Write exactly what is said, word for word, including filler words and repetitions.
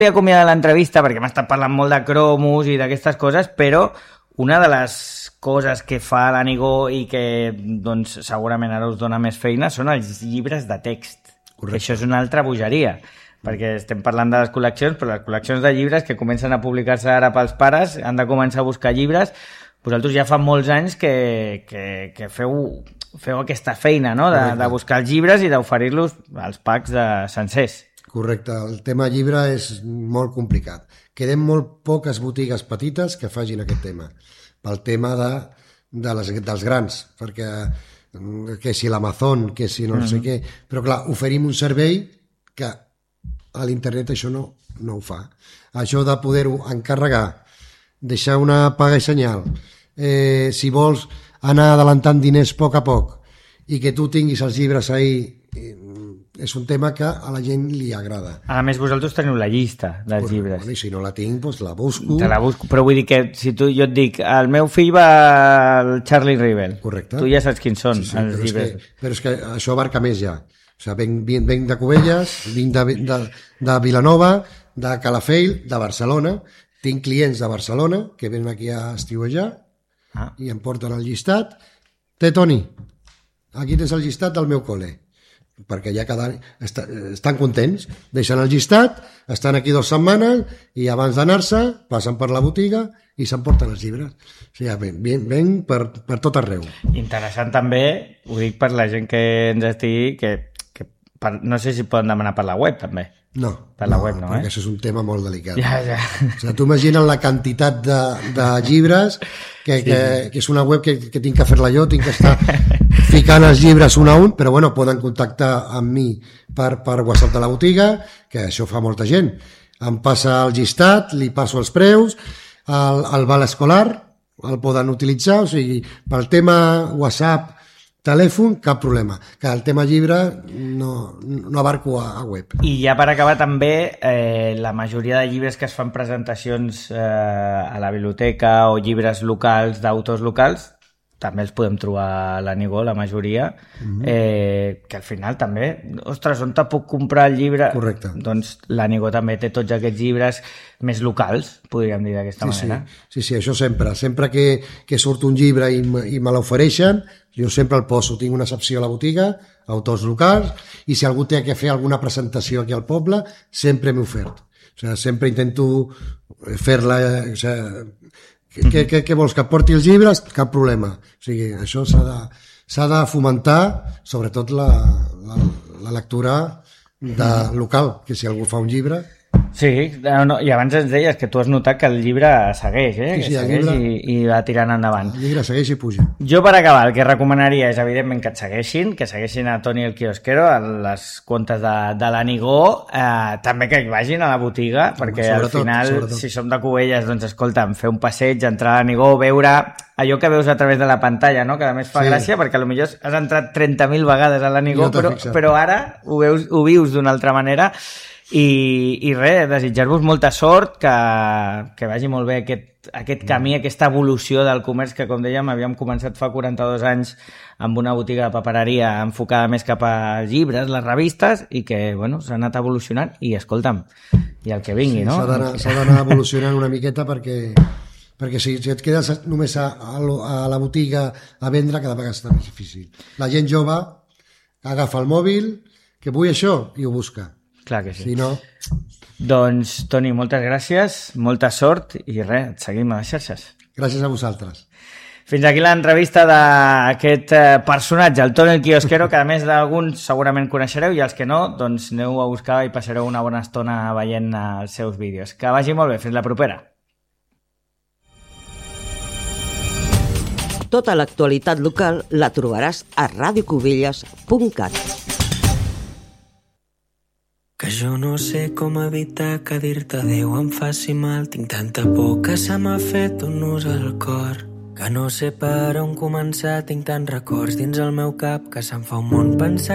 Vull acomiadar l'entrevista perquè m'ha estat parlant molt de cromos i d'aquestes coses, però una de les coses que fa l'Anigó i que doncs, segurament ara us dona més feina són els llibres de text. Correcte. Això és una altra bogeria, perquè estem parlant de les col·leccions, però les col·leccions de llibres que comencen a publicar-se ara pels pares han de començar a buscar llibres. Vosaltres ja fa molts anys que, que, que feu, feu aquesta feina, no? de, de buscar els llibres i d'oferir-los als packs de sencers. Correcte, el tema llibre és molt complicat. Queden molt poques botigues petites que facin aquest tema, pel tema de, de les, dels grans, perquè que si l'Amazon, que si no, no sé mm. què, però clar, oferim un servei que a l'internet això no, no ho fa. Això de poder-ho encarregar, deixar una paga i senyal, eh, si vols anar adelantant diners a poc a poc i que tu tinguis els llibres ahí, eh, és un tema que a la gent li agrada. A més, vosaltres teniu la llista dels Correcte. llibres. Bueno, i si no la tinc, doncs la busco. Te la busco, però vull dir que si tu, jo et dic, el meu fill va al Charlie Rivel. Correcte. Tu ja saps quins són sí, sí, els però llibres. És que, però és que això abarca més ja. O sigui, venc, venc, venc de Cubelles, vinc de, de, de Vilanova, de Calafell, de Barcelona. Tinc clients de Barcelona que venen aquí a estiuejar ah. i em porten el llistat. Té, Toni, aquí tens el llistat del meu col·le. Perquè ja cada any està, estan contents, deixen el llistat, estan aquí dues setmanes i abans d'anar-se passen per la botiga i s'emporten els llibres. O sigui, ven, ven, ven per, per tot arreu. Interessant també, ho dic per la gent que ens estigui, que, que per, no sé si poden demanar per la web també. No, per la no, web, no perquè eh? això és un tema molt delicat. Ja, ja. O sigui, tu imagina't la quantitat de, de llibres que, sí. que, que és una web que, que tinc que fer-la jo, tinc que estar ficant els llibres un a un, però bueno, poden contactar amb mi per, per WhatsApp de la botiga, que això fa molta gent. Em passa el llistat, li passo els preus, el, el val escolar el poden utilitzar, o sigui, pel tema WhatsApp, telèfon, cap problema. Que el tema llibre no, no abarco a, a web. I ja per acabar també, eh, la majoria de llibres que es fan presentacions eh, a la biblioteca o llibres locals d'autors locals, també els podem trobar a l'Anigó, la majoria, mm-hmm. eh, que al final també, ostres, on te puc comprar el llibre? Correcte. Doncs l'Anigó també té tots aquests llibres més locals, podríem dir d'aquesta sí, manera. Sí. sí, sí, això sempre. Sempre que, que surt un llibre i, i me l'ofereixen, jo sempre el poso. Tinc una secció a la botiga, autors locals, i si algú té que fer alguna presentació aquí al poble, sempre m'he ofert. O sigui, sempre intento fer-la... O sigui, Què, què, què vols, que porti els llibres? Cap problema. O sigui, això s'ha de, s'ha de fomentar, sobretot la, la, la lectura de local, que si algú fa un llibre... Sí, no, no, i abans ens deies que tu has notat que el llibre segueix, eh? Sí, sí, que segueix llibre, i, i va tirant endavant. El llibre segueix i puja. Jo, per acabar, el que recomanaria és, evidentment, que et segueixin, que segueixin a Toni el Quiosquero, a les comptes de, de l'Anigó, eh, també que hi vagin a la botiga, perquè sobretot, al final, sobretot. Si som de Cubelles, doncs, escolta'm, fer un passeig, entrar a l'Anigó, veure allò que veus a través de la pantalla, no? Que a més fa sí. gràcia, perquè potser has entrat trenta mil vegades a l'Anigó, no però, però ara ho, veus, ho vius d'una altra manera. I, i res, desitjar-vos molta sort, que, que vagi molt bé aquest, aquest camí, aquesta evolució del comerç que, com dèiem, havíem començat fa quaranta-dos anys amb una botiga de papereria enfocada més cap als llibres, les revistes, i que, bueno, s'ha anat evolucionant i, escolta'm, i el que vingui, sí, no? S'ha d'anar evolucionant una miqueta perquè, perquè si, si et quedes només a, a la botiga a vendre, cada vegada està més difícil. La gent jove agafa el mòbil, que vull això, i ho busca. Clar que sí. Si no... Doncs, Toni, moltes gràcies, molta sort i res, et seguim a les xarxes. Gràcies a vosaltres. Fins aquí l'entrevista d'aquest personatge, el Toni el Quiosquero, que a més d'alguns segurament coneixereu i els que no, doncs aneu a buscar i passareu una bona estona veient els seus vídeos. Que vagi molt bé, fins la propera. Tota l'actualitat local la trobaràs a radio cubelles punt cat. Que jo no sé com evitar que dir-te adéu em faci mal. Tinc tanta por que se m'ha fet un nus al cor, que no sé per on començar. Tinc tants records dins el meu cap que se'm fa un món pensar